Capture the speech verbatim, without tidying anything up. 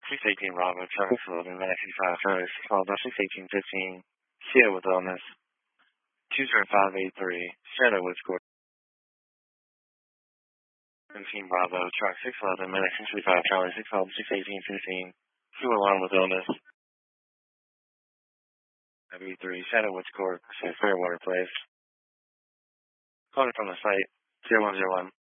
six eighteen Bravo, traffic flow, and Medic sixty-five, traffic call, six eighteen fifteen, Sierra with illness, two zero five eight three, Shadow with score, seventeen Bravo, truck six eleven, Medic sixty-five, Charlie six eleven, six eighteen fifteen, two alarm with illness, W three, Shadow with score, Fairwater Place, calling from the site, zero one zero one.